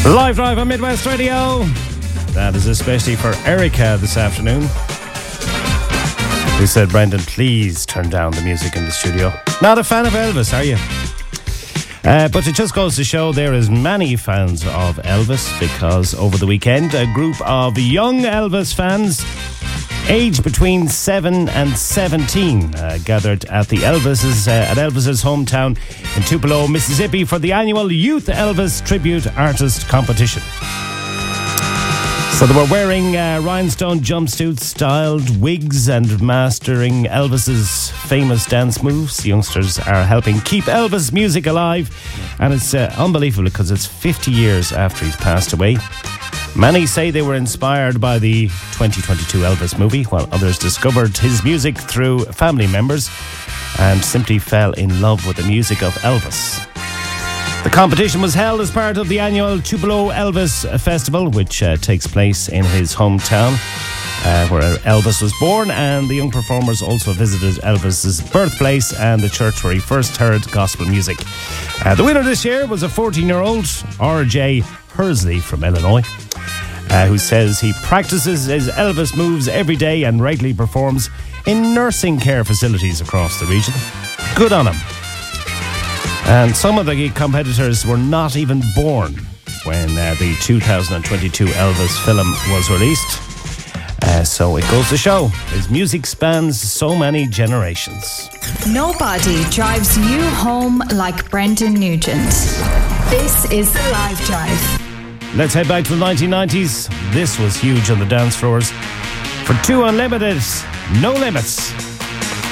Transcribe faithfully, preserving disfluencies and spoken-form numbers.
Live Drive on Midwest Radio. That is especially for Erica this afternoon, who said, Brendan, please turn down the music in the studio. Not a fan of Elvis, are you? Uh, but it just goes to show there is many fans of Elvis, because over the weekend a group of young Elvis fans aged between seven and seventeen uh, gathered at the Elvis's uh, at Elvis's hometown in Tupelo, Mississippi for the annual Youth Elvis Tribute Artist Competition. So they were wearing uh, rhinestone jumpsuits, styled wigs, and mastering Elvis's famous dance moves. The youngsters are helping keep Elvis music alive, and it's uh, unbelievable because it's fifty years after he's passed away. Many say they were inspired by the twenty twenty-two Elvis movie, while others discovered his music through family members and simply fell in love with the music of Elvis. The competition was held as part of the annual Tupelo Elvis Festival, which uh, takes place in his hometown, uh, where Elvis was born, and the young performers also visited Elvis's birthplace and the church where he first heard gospel music. Uh, the winner this year was a fourteen-year-old, R J Hersley from Illinois, uh, who says he practices his Elvis moves every day and regularly performs in nursing care facilities across the region. Good on him. And some of the competitors were not even born when uh, the two thousand twenty-two Elvis film was released. Uh, so it goes to show his music spans so many generations. Nobody drives you home like Brendan Nugent. This is the Live Drive. Let's head back to the nineteen nineties. This was huge on the dance floors. For two Unlimited, No Limits.